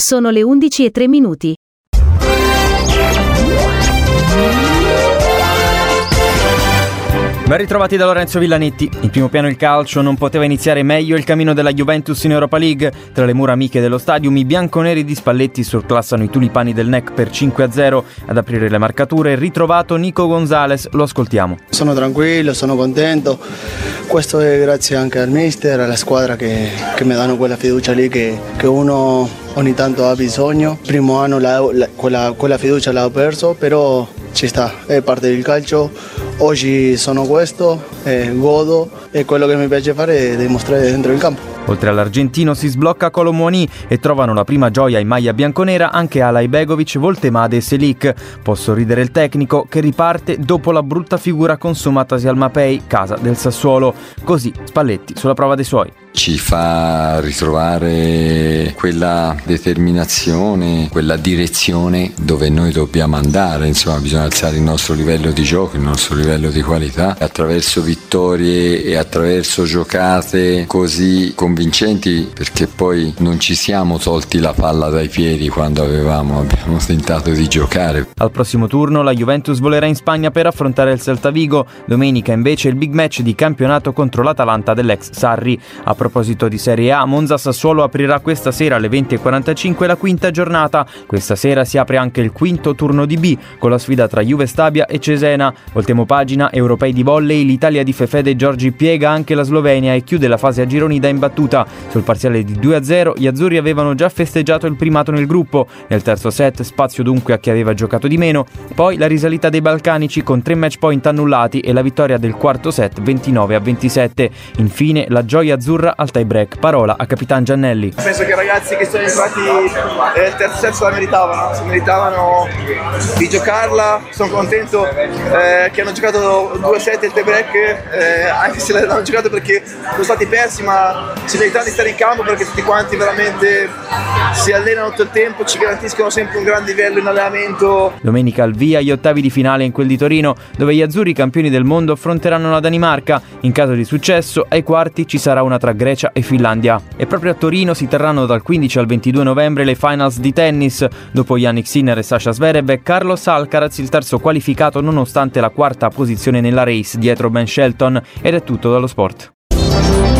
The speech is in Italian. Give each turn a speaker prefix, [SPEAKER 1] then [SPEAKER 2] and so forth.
[SPEAKER 1] Sono le 11:03.
[SPEAKER 2] Ben ritrovati da Lorenzo Villanetti. In primo piano il calcio. Non poteva iniziare meglio il cammino della Juventus in Europa League. Tra le mura amiche dello stadium i bianconeri di Spalletti surclassano i tulipani del NEC per 5-0. Ad aprire le marcature ritrovato Nico Gonzalez. Lo ascoltiamo.
[SPEAKER 3] Sono tranquillo, sono contento. Questo è grazie anche al mister, alla squadra che mi danno quella fiducia lì che uno ogni tanto ha bisogno. Primo anno quella fiducia l'ho perso, però ci sta, è parte del calcio. Oggi sono questo, godo e quello che mi piace fare è dimostrare dentro il campo.
[SPEAKER 2] Oltre all'argentino si sblocca Kolo Muani e trovano la prima gioia in maglia bianconera anche Alay Begovic, Voltemade e Selic. Può sorridere il tecnico che riparte dopo la brutta figura consumatasi al Mapei, casa del Sassuolo. Così Spalletti sulla prova dei suoi.
[SPEAKER 4] Ci fa ritrovare quella determinazione, quella direzione dove noi dobbiamo andare, insomma bisogna alzare il nostro livello di gioco, il nostro livello di qualità attraverso vittorie e attraverso giocate così convincenti, perché poi non ci siamo tolti la palla dai piedi quando abbiamo tentato di giocare.
[SPEAKER 2] Al prossimo turno la Juventus volerà in Spagna per affrontare il Celta Vigo. Domenica invece il big match di campionato contro l'Atalanta dell'ex Sarri. A proposito di Serie A, Monza-Sassuolo aprirà questa sera alle 20:45 la quinta giornata. Questa sera si apre anche il quinto turno di B con la sfida tra Juve Stabia e Cesena. Voltiamo pagina, europei di volley, l'Italia di Fefede Giorgi piega anche la Slovenia e chiude la fase a gironi da imbattuta. Sul parziale di 2-0 gli azzurri avevano già festeggiato il primato nel gruppo. Nel terzo set spazio dunque a chi aveva giocato di meno. Poi la risalita dei balcanici con 3 match point annullati e la vittoria del quarto set 29-27. Infine la gioia azzurra al tie break. Parola a Capitan Giannelli.
[SPEAKER 5] Penso che i ragazzi che sono entrati nel terzo set se la meritavano di giocarla. Sono contento che hanno giocato 2 set il tie break, anche se l'hanno giocato perché sono stati persi, ma si meritano di stare in campo perché tutti quanti veramente si allenano tutto il tempo, ci garantiscono sempre un gran livello in allenamento.
[SPEAKER 2] Domenica al via gli ottavi di finale in quel di Torino, dove gli azzurri campioni del mondo affronteranno la Danimarca. In caso di successo ai quarti ci sarà una tra Grecia e Finlandia. E proprio a Torino si terranno dal 15 al 22 novembre le finals di tennis. Dopo Jannik Sinner e Sasha Zverev e Carlos Alcaraz il terzo qualificato nonostante la quarta posizione nella race dietro Ben Shelton. Ed è tutto dallo sport.